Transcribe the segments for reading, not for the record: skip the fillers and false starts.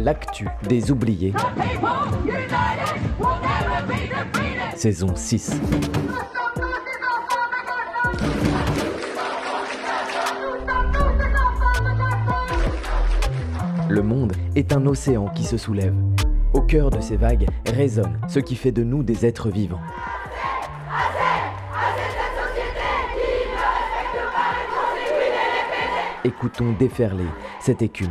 l'actu des oubliés. Saison 6. Le monde est un océan qui se soulève. Au cœur de ces vagues résonne ce qui fait de nous des êtres vivants. Écoutons déferler cette écume.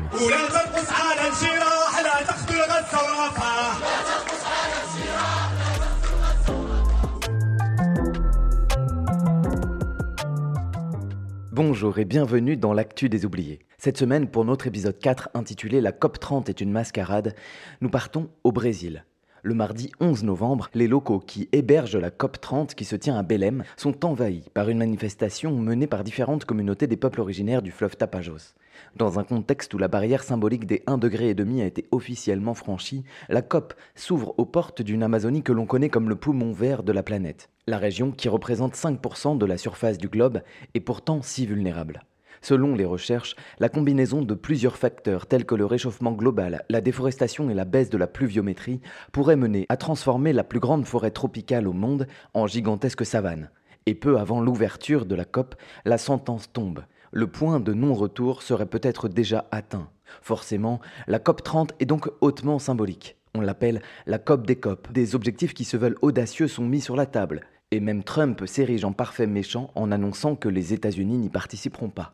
Bonjour et bienvenue dans l'actu des oubliés. Cette semaine, pour notre épisode 4 intitulé « La COP30 est une mascarade », nous partons au Brésil. Le mardi 11 novembre, les locaux qui hébergent la COP30 qui se tient à Belém sont envahis par une manifestation menée par différentes communautés des peuples originaires du fleuve Tapajós. Dans un contexte où la barrière symbolique des 1,5 degré a été officiellement franchie, la COP s'ouvre aux portes d'une Amazonie que l'on connaît comme le poumon vert de la planète. La région, qui représente 5% de la surface du globe, est pourtant si vulnérable. Selon les recherches, la combinaison de plusieurs facteurs tels que le réchauffement global, la déforestation et la baisse de la pluviométrie pourrait mener à transformer la plus grande forêt tropicale au monde en gigantesque savane. Et peu avant l'ouverture de la COP, la sentence tombe. Le point de non-retour serait peut-être déjà atteint. Forcément, la COP30 est donc hautement symbolique. On l'appelle la COP des COP. Des objectifs qui se veulent audacieux sont mis sur la table. Et même Trump s'érige en parfait méchant en annonçant que les États-Unis n'y participeront pas.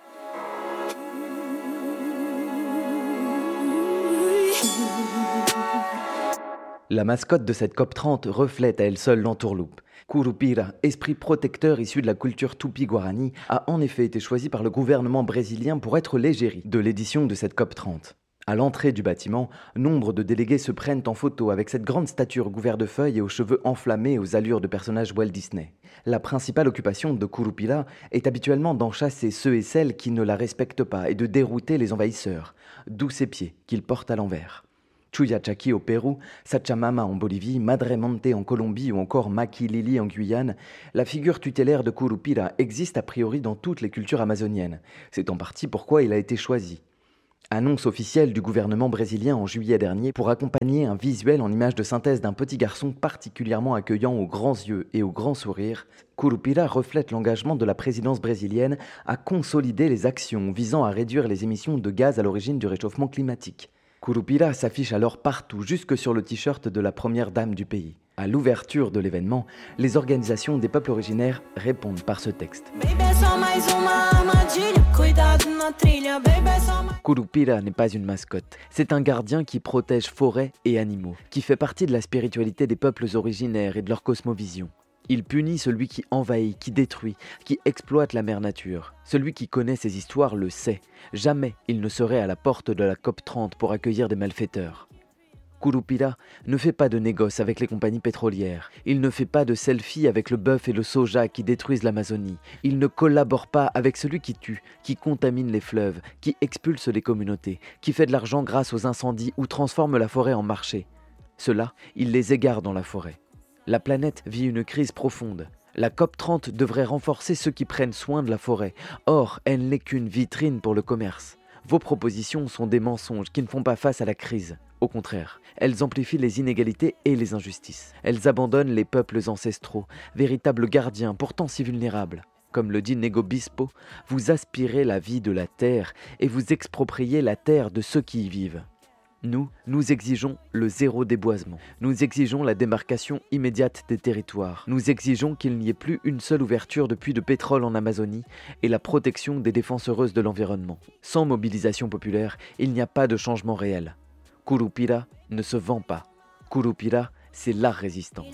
La mascotte de cette COP30 reflète à elle seule l'entourloupe. Curupira, esprit protecteur issu de la culture Tupi-Guarani, a en effet été choisi par le gouvernement brésilien pour être l'égérie de l'édition de cette COP30. À l'entrée du bâtiment, nombre de délégués se prennent en photo avec cette grande stature couverte de feuilles et aux cheveux enflammés aux allures de personnages Walt Disney. La principale occupation de Curupira est habituellement d'enchasser ceux et celles qui ne la respectent pas et de dérouter les envahisseurs, d'où ses pieds qu'il porte à l'envers. Chuyachaki au Pérou, Sachamama en Bolivie, Madre Monte en Colombie ou encore Maquilili en Guyane, la figure tutélaire de Curupira existe a priori dans toutes les cultures amazoniennes. C'est en partie pourquoi il a été choisi. Annonce officielle du gouvernement brésilien en juillet dernier pour accompagner un visuel en image de synthèse d'un petit garçon particulièrement accueillant aux grands yeux et aux grands sourires, Curupira reflète l'engagement de la présidence brésilienne à consolider les actions visant à réduire les émissions de gaz à l'origine du réchauffement climatique. Curupira s'affiche alors partout, jusque sur le t-shirt de la première dame du pays. À l'ouverture de l'événement, les organisations des peuples originaires répondent par ce texte. Curupira n'est pas une mascotte. C'est un gardien qui protège forêts et animaux, qui fait partie de la spiritualité des peuples originaires et de leur cosmovision. Il punit celui qui envahit, qui détruit, qui exploite la mère nature. Celui qui connaît ces histoires le sait. Jamais il ne serait à la porte de la COP30 pour accueillir des malfaiteurs. Curupira ne fait pas de négoce avec les compagnies pétrolières. Il ne fait pas de selfie avec le bœuf et le soja qui détruisent l'Amazonie. Il ne collabore pas avec celui qui tue, qui contamine les fleuves, qui expulse les communautés, qui fait de l'argent grâce aux incendies ou transforme la forêt en marché. Ceux-là, il les égare dans la forêt. La planète vit une crise profonde. La COP30 devrait renforcer ceux qui prennent soin de la forêt. Or, elle n'est qu'une vitrine pour le commerce. Vos propositions sont des mensonges qui ne font pas face à la crise. Au contraire, elles amplifient les inégalités et les injustices. Elles abandonnent les peuples ancestraux, véritables gardiens pourtant si vulnérables. Comme le dit Nego Bispo, vous aspirez la vie de la terre et vous expropriez la terre de ceux qui y vivent. Nous exigeons le zéro déboisement. Nous exigeons la démarcation immédiate des territoires. Nous exigeons qu'il n'y ait plus une seule ouverture de puits de pétrole en Amazonie et la protection des défenseuses de l'environnement. Sans mobilisation populaire, il n'y a pas de changement réel. Curupira ne se vend pas. Curupira, c'est la résistance.